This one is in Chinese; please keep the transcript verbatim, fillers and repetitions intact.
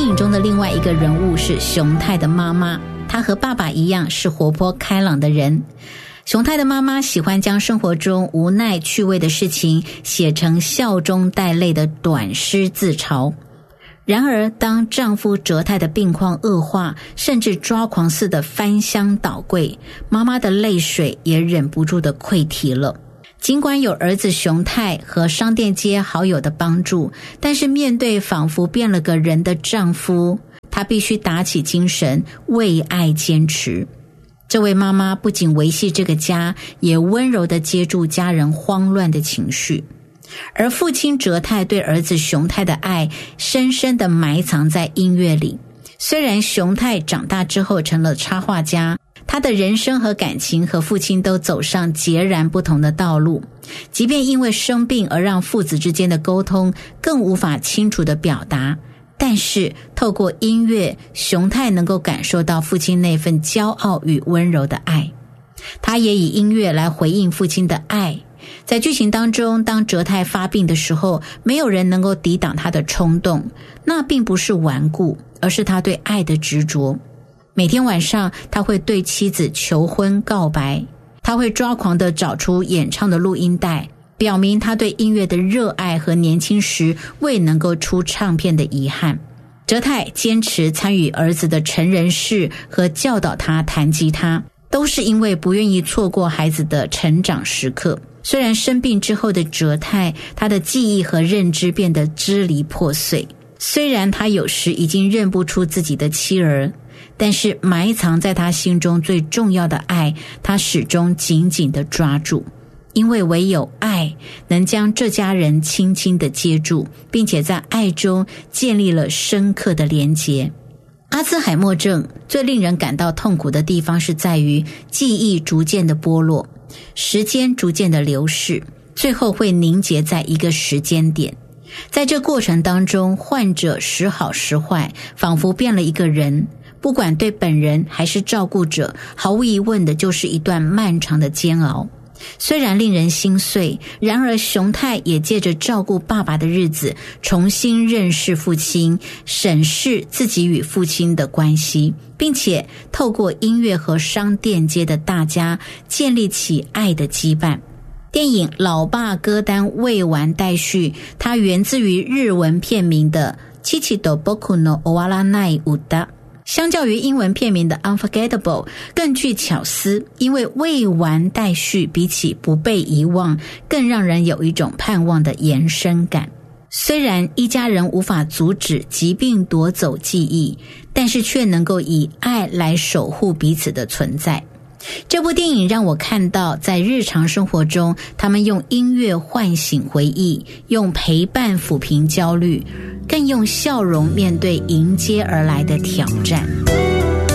影中的另外一个人物是熊太的妈妈，她和爸爸一样是活泼开朗的人。熊太的妈妈喜欢将生活中无奈趣味的事情写成笑中带泪的短诗自嘲。然而当丈夫哲太的病况恶化，甚至抓狂似的翻箱倒柜，妈妈的泪水也忍不住的溃堤了。尽管有儿子熊太和商店街好友的帮助，但是面对仿佛变了个人的丈夫，她必须打起精神为爱坚持。这位妈妈不仅维系这个家，也温柔地接住家人慌乱的情绪。而父亲哲太对儿子熊太的爱深深地埋藏在音乐里。虽然熊太长大之后成了插画家，他的人生和感情和父亲都走上截然不同的道路，即便因为生病而让父子之间的沟通更无法清楚地表达，但是透过音乐，熊太能够感受到父亲那份骄傲与温柔的爱。他也以音乐来回应父亲的爱。在剧情当中，当哲太发病的时候，没有人能够抵挡他的冲动，那并不是顽固，而是他对爱的执着。每天晚上，他会对妻子求婚告白，他会抓狂地找出演唱的录音带，表明他对音乐的热爱和年轻时未能够出唱片的遗憾。哲太坚持参与儿子的成人式和教导他弹吉他，都是因为不愿意错过孩子的成长时刻。虽然生病之后的哲太，他的记忆和认知变得支离破碎，虽然他有时已经认不出自己的妻儿，但是埋藏在他心中最重要的爱，他始终紧紧地抓住。因为唯有爱能将这家人轻轻地接住，并且在爱中建立了深刻的连结。阿兹海默症最令人感到痛苦的地方是在于记忆逐渐的剥落，时间逐渐的流逝，最后会凝结在一个时间点。在这过程当中，患者时好时坏，仿佛变了一个人，不管对本人还是照顾者，毫无疑问的就是一段漫长的煎熬。虽然令人心碎，然而熊太也借着照顾爸爸的日子，重新认识父亲，审视自己与父亲的关系，并且透过音乐和商店街的大家建立起爱的羁绊。电影《老爸歌单未完待续》，它源自于日文片名的父と僕の終わらない歌，相较于英文片名的 Unforgettable 更具巧思，因为未完待续比起不被遗忘更让人有一种盼望的延伸感。虽然一家人无法阻止疾病夺走记忆，但是却能够以爱来守护彼此的存在。这部电影让我看到在日常生活中，他们用音乐唤醒回忆，用陪伴抚平焦虑，更用笑容面对迎接而来的挑战。